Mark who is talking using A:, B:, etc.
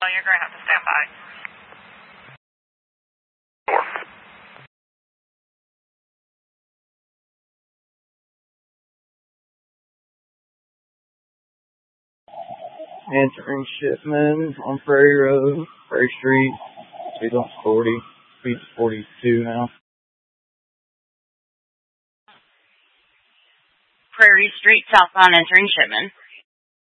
A: So you're going to have to stand by.
B: Answering shipment on Prairie Road, Prairie Street. Speed on 40. Speed's 42 now.
A: Prairie Street, southbound entering shipment.